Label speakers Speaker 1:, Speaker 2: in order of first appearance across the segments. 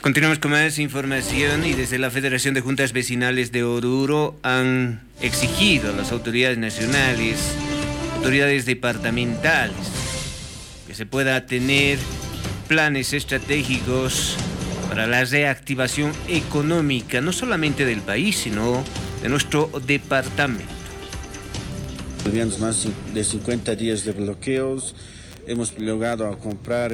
Speaker 1: Continuamos con más información y desde la Federación de Juntas Vecinales de Oruro han exigido a las autoridades nacionales, autoridades departamentales, que se pueda tener planes estratégicos para la reactivación económica, no solamente del país, sino de nuestro departamento.
Speaker 2: Teníamos más de 50 días de bloqueos, hemos logrado a comprar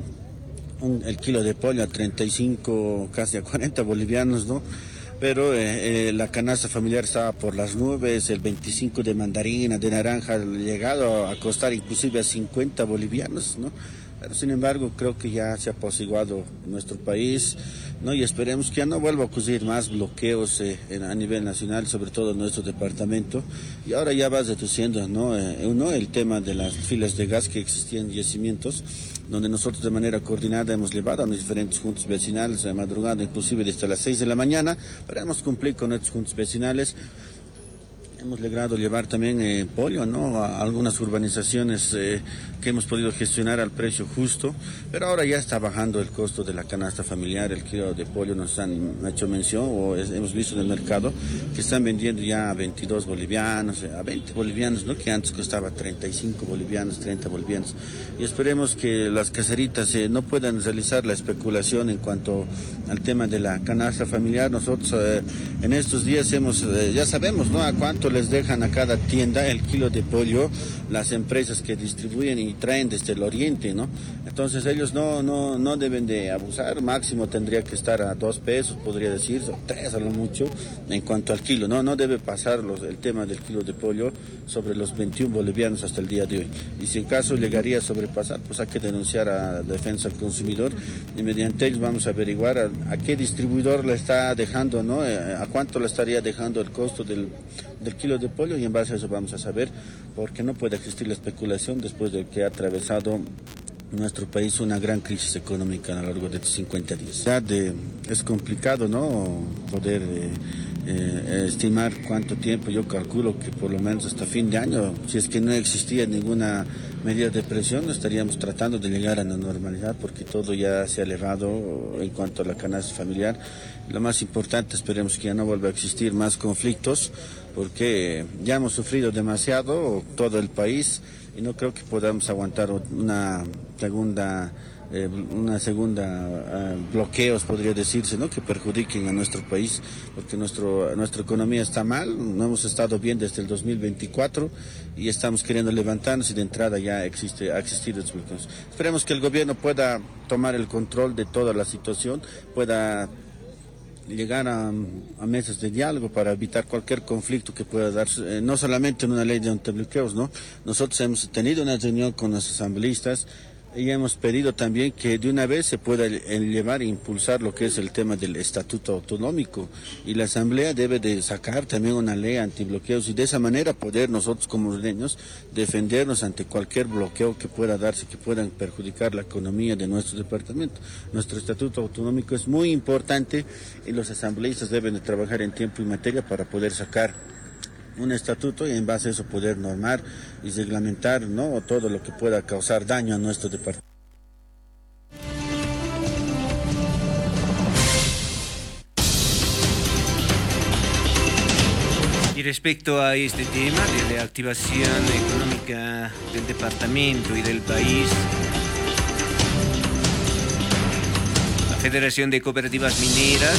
Speaker 2: el kilo de pollo a 35, casi a 40 bolivianos, ¿no? Pero la canasta familiar estaba por las nubes, el 25 de mandarina, de naranja, ha llegado a costar inclusive a 50 bolivianos, ¿no? Pero sin embargo creo que ya se ha apaciguado nuestro país, ¿no? Y esperemos que ya no vuelva a ocurrir más bloqueos a nivel nacional, sobre todo en nuestro departamento. Y ahora ya va reduciendo, ¿no? El tema de las filas de gas que existían en yacimientos, donde nosotros de manera coordinada hemos llevado a los diferentes juntas vecinales de madrugada, inclusive desde las 6 de la mañana, para cumplir con nuestros juntas vecinales. Hemos logrado llevar también pollo, ¿no? A algunas urbanizaciones que hemos podido gestionar al precio justo, pero ahora ya está bajando el costo de la canasta familiar. El kilo de pollo nos han hecho mención, hemos visto en el mercado, que están vendiendo ya a 22 bolivianos, a 20 bolivianos, ¿no? Que antes costaba 35 bolivianos, 30 bolivianos. Y esperemos que las caseritas no puedan realizar la especulación en cuanto al tema de la canasta familiar. Nosotros en estos días ya sabemos, ¿no? A cuánto les dejan a cada tienda el kilo de pollo las empresas que distribuyen y traen desde el oriente, ¿no? Entonces ellos no deben de abusar, máximo tendría que estar a 2 pesos, podría decir, o 3 a lo mucho, en cuanto al kilo, no debe pasar el tema del kilo de pollo sobre los 21 bolivianos hasta el día de hoy. Y si en caso llegaría a sobrepasar, pues hay que denunciar a Defensa del Consumidor y mediante ellos vamos a averiguar a qué distribuidor le está dejando, ¿no? A cuánto le estaría dejando el costo del kilo de pollo, y en base a eso vamos a saber, porque no puede existir la especulación después de que ha atravesado nuestro país una gran crisis económica a lo largo de 50 días. Es complicado, ¿no? Poder estimar cuánto tiempo. Yo calculo que por lo menos hasta fin de año, si es que no existía ninguna medida de presión, estaríamos tratando de llegar a la normalidad, porque todo ya se ha elevado en cuanto a la canasta familiar. Lo más importante, esperemos que ya no vuelva a existir más conflictos, porque ya hemos sufrido demasiado todo el país y no creo que podamos aguantar una segunda bloqueos, podría decirse, ¿no? Que perjudiquen a nuestro país, porque nuestra economía está mal, no hemos estado bien desde el 2024 y estamos queriendo levantarnos, y de entrada ya ha existido estos bloqueos. Esperemos que el gobierno pueda tomar el control de toda la situación, pueda llegar a mesas de diálogo para evitar cualquier conflicto que pueda darse, no solamente en una ley de antibloqueos, ¿no? Nosotros hemos tenido una reunión con los asambleístas y hemos pedido también que de una vez se pueda llevar e impulsar lo que es el tema del estatuto autonómico, y la asamblea debe de sacar también una ley antibloqueos, y de esa manera poder nosotros como ordeños defendernos ante cualquier bloqueo que pueda darse, que puedan perjudicar la economía de nuestro departamento. Nuestro estatuto autonómico es muy importante y los asambleístas deben de trabajar en tiempo y materia para poder sacar un estatuto y en base a eso poder normar y reglamentar, ¿no? Todo lo que pueda causar daño a nuestro departamento.
Speaker 1: Y respecto a este tema de reactivación económica del departamento y del país, la Federación de Cooperativas Mineras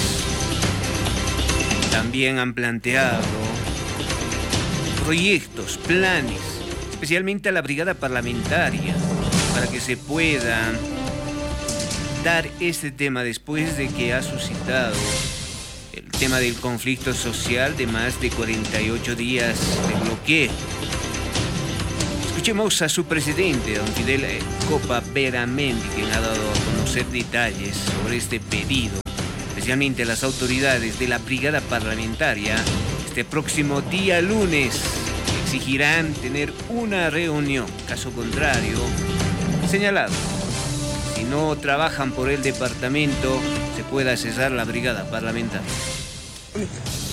Speaker 1: también han planteado proyectos, planes, especialmente a la brigada parlamentaria, para que se pueda dar este tema después de que ha suscitado el tema del conflicto social de más de 48 días de bloqueo. Escuchemos a su presidente, don Fidel Copa Beramendi, quien ha dado a conocer detalles sobre este pedido, especialmente a las autoridades de la brigada parlamentaria. Este próximo día lunes exigirán tener una reunión. Caso contrario, señalado, si no trabajan por el departamento, se pueda cesar la brigada parlamentaria.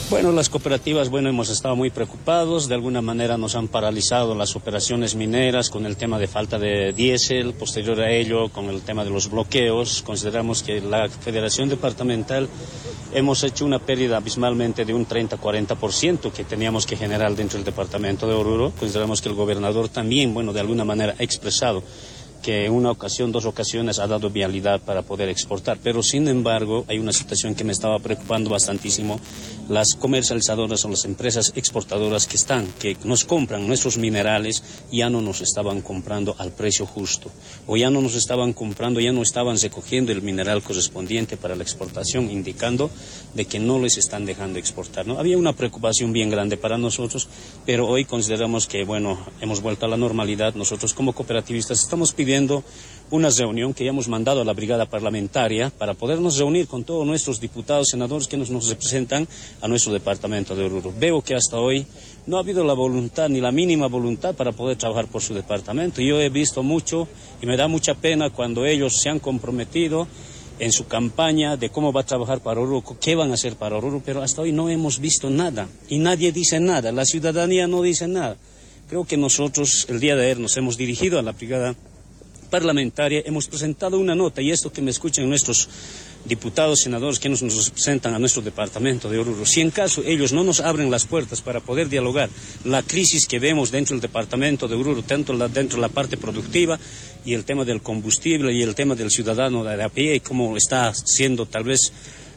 Speaker 3: Bueno, las cooperativas, hemos estado muy preocupados, de alguna manera nos han paralizado las operaciones mineras con el tema de falta de diésel, posterior a ello con el tema de los bloqueos. Consideramos que la Federación Departamental hemos hecho una pérdida abismalmente de un 30-40% que teníamos que generar dentro del departamento de Oruro. Consideramos que el gobernador también, de alguna manera ha expresado que en una ocasión, 2 ocasiones ha dado vialidad para poder exportar, pero sin embargo hay una situación que me estaba preocupando bastantísimo. Las comercializadoras o las empresas exportadoras que nos compran nuestros minerales ya no nos estaban comprando al precio justo, o ya no nos estaban comprando, ya no estaban recogiendo el mineral correspondiente para la exportación, indicando de que no les están dejando exportar, ¿no? Había una preocupación bien grande para nosotros, pero hoy consideramos que, hemos vuelto a la normalidad. Nosotros como cooperativistas estamos pidiendo una reunión que ya hemos mandado a la brigada parlamentaria para podernos reunir con todos nuestros diputados, senadores que nos representan a nuestro departamento de Oruro. Veo que hasta hoy no ha habido la voluntad, ni la mínima voluntad para poder trabajar por su departamento. Yo he visto mucho y me da mucha pena cuando ellos se han comprometido en su campaña de cómo va a trabajar para Oruro, qué van a hacer para Oruro, pero hasta hoy no hemos visto nada y nadie dice nada, la ciudadanía no dice nada. Creo que nosotros el día de ayer nos hemos dirigido a la brigada parlamentaria, hemos presentado una nota, y esto que me escuchan nuestros diputados, senadores que nos representan a nuestro departamento de Oruro, si en caso ellos no nos abren las puertas para poder dialogar la crisis que vemos dentro del departamento de Oruro, tanto dentro de la parte productiva y el tema del combustible y el tema del ciudadano de a pie, y cómo está siendo tal vez,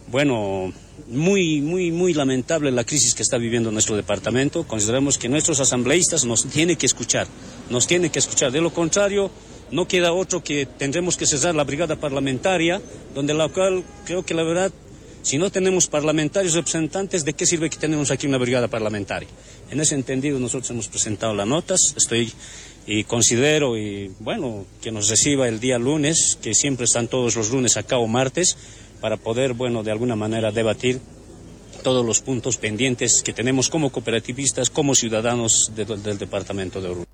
Speaker 3: muy lamentable la crisis que está viviendo nuestro departamento. Consideramos que nuestros asambleístas nos tienen que escuchar, de lo contrario no queda otro que tendremos que cesar la brigada parlamentaria, donde la cual creo que la verdad, si no tenemos parlamentarios representantes, ¿de qué sirve que tenemos aquí una brigada parlamentaria? En ese entendido nosotros hemos presentado las notas, considero que nos reciba el día lunes, que siempre están todos los lunes acá o martes, para poder, de alguna manera debatir todos los puntos pendientes que tenemos como cooperativistas, como ciudadanos del departamento de Oruro.